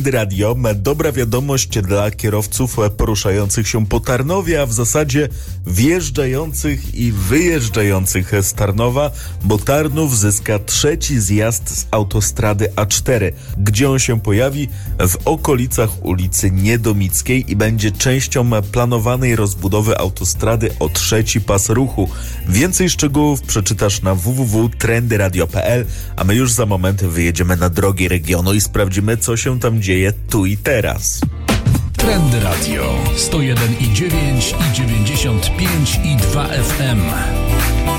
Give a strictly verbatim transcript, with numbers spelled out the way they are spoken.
Radio. Dobra wiadomość dla kierowców poruszających się po Tarnowie, a w zasadzie wjeżdżających i wyjeżdżających z Tarnowa, bo Tarnów zyska trzeci zjazd z autostrady A cztery. Gdzie on się pojawi? W okolicach ulicy Niedomickiej i będzie częścią planowanej rozbudowy autostrady o trzeci pas ruchu. Więcej szczegółów przeczytasz na w w w kropka trendy radio kropka p l, a my już za moment wyjedziemy na drogi regionu i sprawdzimy, co się tam dzieje tu i teraz. Trendy Radio sto jeden i dziewięć i dziewięćdziesiąt pięć i dwa F M.